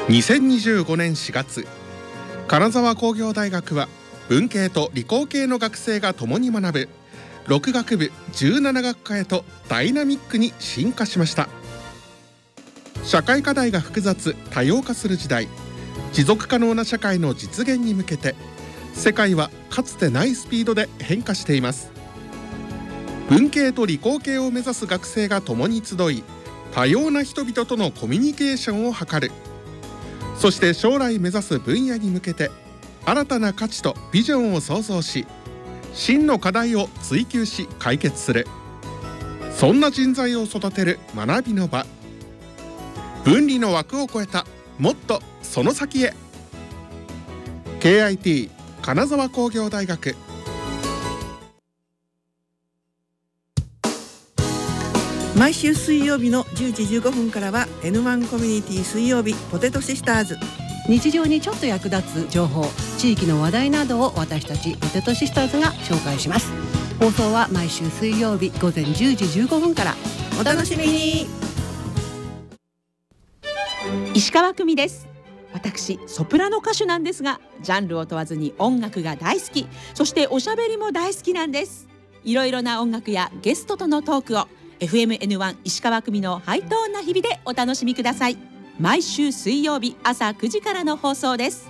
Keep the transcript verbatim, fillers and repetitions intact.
にせんにじゅうごねんしがつ、金沢工業大学は文系と理工系の学生が共に学ぶろく学部じゅうなな学科へとダイナミックに進化しました。社会課題が複雑多様化する時代、持続可能な社会の実現に向けて世界はかつてないスピードで変化しています。文系と理工系を目指す学生が共に集い、多様な人々とのコミュニケーションを図る。そして将来目指す分野に向けて新たな価値とビジョンを創造し、真の課題を追求し解決する。そんな人材を育てる学びの場。分離の枠を超えたもっとその先へ。 ケーアイティー 金沢工業大学。 毎週水曜日のじゅうじじゅうごふんからは エヌワン コミュニティ水曜日ポテトシスターズ。 日常にちょっと役立つ情報、地域の話題などを私たちポテトシスターズが紹介します。放送は毎週水曜日午前じゅうじじゅうごふんから。 お楽しみに。 石川久美です。私ソプラノ歌手なんですが、ジャンルを問わずに音楽が大好き、そしておしゃべりも大好きなんです。いろいろな音楽やゲストとのトークを エフエムエヌワン 石川久美のハイトーンな日々でお楽しみください。毎週水曜日朝くじからの放送です。